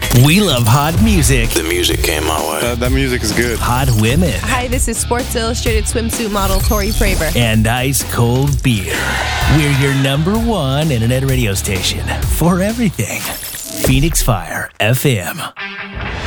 We love hot music. The music came my way. That music is good. Hot women. Hi, this is Sports Illustrated swimsuit model Tori Fraver. And ice cold beer. We're your number one internet radio station for everything. Phoenix Fire FM.